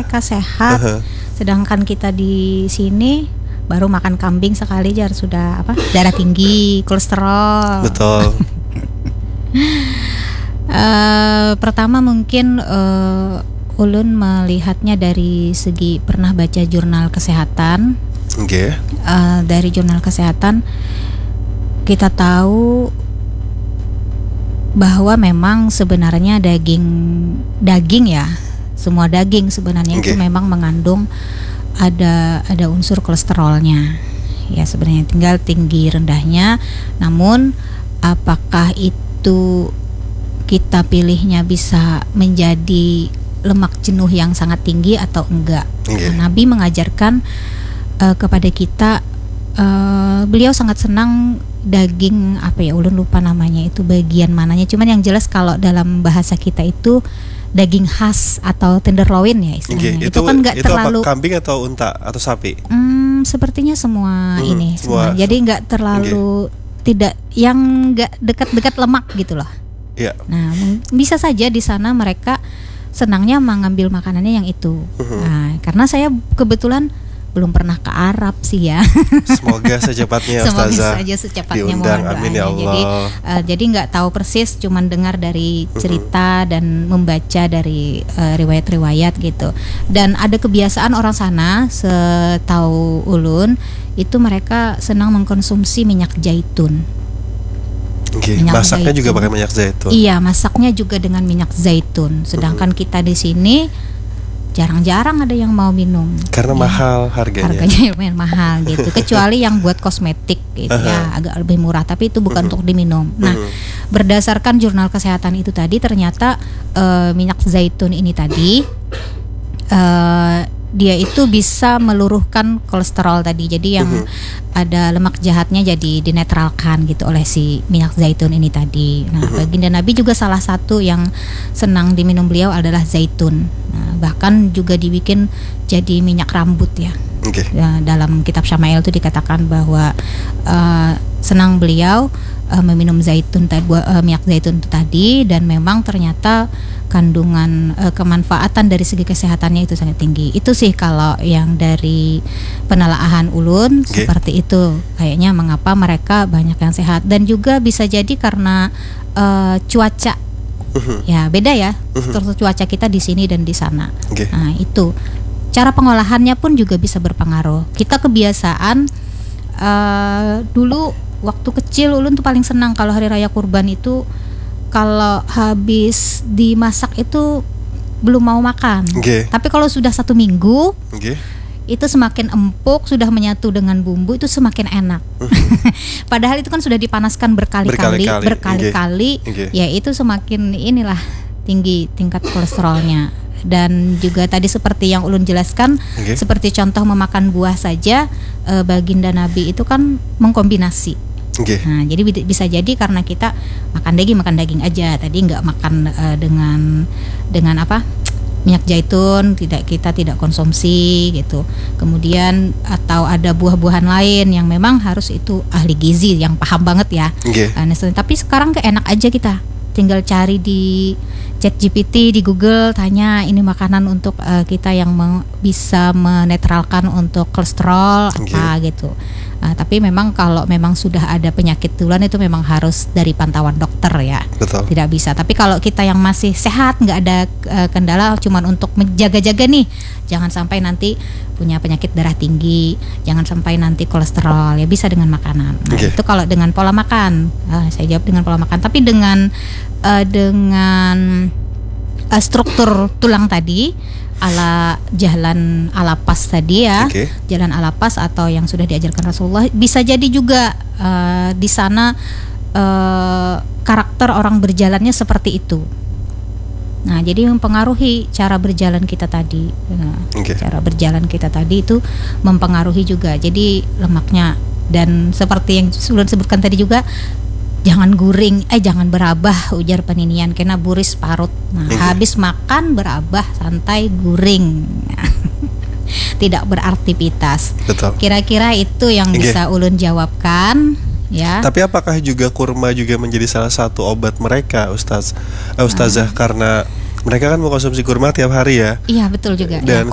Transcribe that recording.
mereka sehat. Sedangkan kita di sini baru makan kambing sekali aja sudah darah tinggi, kolesterol. Betul. Pertama mungkin ulun melihatnya dari segi pernah baca jurnal kesehatan. Dari jurnal kesehatan kita tahu bahwa memang sebenarnya daging ya, semua daging sebenarnya itu memang mengandung ada unsur kolesterolnya. Ya sebenarnya tinggal tinggi rendahnya. Namun apakah itu kita pilihnya bisa menjadi lemak jenuh yang sangat tinggi atau enggak? Nabi mengajarkan kepada kita, beliau sangat senang daging ulun lupa namanya itu bagian mananya, cuman yang jelas kalau dalam bahasa kita itu daging khas atau tenderloin ya istilahnya. Itu kan nggak terlalu kambing atau unta atau sapi? Sepertinya semua semua. Jadi nggak terlalu tidak yang nggak dekat-dekat lemak gitu loh. Nah bisa saja di sana mereka senangnya mengambil makanannya yang itu. Nah, karena saya kebetulan belum pernah ke Arab sih ya. Semoga secepatnya Ustazah. Semoga saja secepatnya, diundang, mohon amin ya Allah. Jadi nggak tahu persis, cuman dengar dari cerita dan membaca dari riwayat-riwayat gitu. Dan ada kebiasaan orang sana, setahu ulun, itu mereka senang mengkonsumsi minyak zaitun. Masaknya juga pakai minyak zaitun. Iya, masaknya juga dengan minyak zaitun. Sedangkan kita di sini jarang-jarang ada yang mau minum karena mahal harganya lumayan mahal gitu. Kecuali yang buat kosmetik gitu ya, agak lebih murah, tapi itu bukan untuk diminum. Nah, berdasarkan jurnal kesehatan itu tadi ternyata minyak zaitun ini tadi dia itu bisa meluruhkan kolesterol tadi. Jadi yang ada lemak jahatnya jadi dinetralkan gitu oleh si minyak zaitun ini tadi. Nah, baginda Nabi juga salah satu yang senang diminum beliau adalah zaitun. Nah, bahkan juga dibikin jadi minyak rambut ya. Ya, dalam kitab Syama'il itu dikatakan bahwa senang beliau meminum zaitun minyak zaitun itu tadi, dan memang ternyata kandungan kemanfaatan dari segi kesehatannya itu sangat tinggi. Itu sih kalau yang dari penelaahan ulun seperti itu. Kayaknya mengapa mereka banyak yang sehat, dan juga bisa jadi karena cuaca. Ya beda ya struktur cuaca kita di sini dan di sana. Nah itu cara pengolahannya pun juga bisa berpengaruh. Kita kebiasaan dulu waktu kecil ulun tuh paling senang kalau hari raya kurban itu, kalau habis dimasak itu belum mau makan. Tapi kalau sudah 1 minggu itu semakin empuk, sudah menyatu dengan bumbu, itu semakin enak. Padahal itu kan sudah dipanaskan berkali-kali, ya itu semakin inilah tinggi tingkat kolesterolnya. Dan juga tadi seperti yang ulun jelaskan, seperti contoh memakan buah saja, baginda Nabi itu kan mengkombinasi. Nah, jadi bisa jadi karena kita makan daging aja tadi, nggak makan dengan minyak zaitun, kita tidak konsumsi gitu. Kemudian atau ada buah-buahan lain yang memang harus itu ahli gizi yang paham banget ya. Tapi sekarang enak aja, kita tinggal cari di ChatGPT, di Google, tanya ini makanan untuk kita yang bisa menetralkan untuk kolesterol apa gitu. Tapi memang kalau memang sudah ada penyakit tulang itu memang harus dari pantauan dokter ya. Betul. Tidak bisa. Tapi kalau kita yang masih sehat, nggak ada kendala, cuman untuk menjaga-jaga nih, jangan sampai nanti punya penyakit darah tinggi, jangan sampai nanti kolesterol, ya bisa dengan makanan. Nah, itu kalau dengan pola makan. Saya jawab dengan pola makan. Tapi dengan struktur tulang tadi, ala jalan alapas tadi ya, jalan alapas atau yang sudah diajarkan Rasulullah, bisa jadi juga di sana karakter orang berjalannya seperti itu. Nah, jadi mempengaruhi cara berjalan kita tadi. Cara berjalan kita tadi itu mempengaruhi juga. Jadi lemaknya, dan seperti yang sudah disebutkan tadi juga, jangan guring, jangan berabah, ujar peninian, kena buris parut. Nah, habis makan berabah, santai, guring. Tidak beraktivitas. Betul. Kira-kira itu yang bisa ulun jawabkan ya. Tapi apakah juga kurma juga menjadi salah satu obat mereka, Ustazah? Karena mereka kan mengkonsumsi kurma tiap hari ya. Iya, betul juga. Dan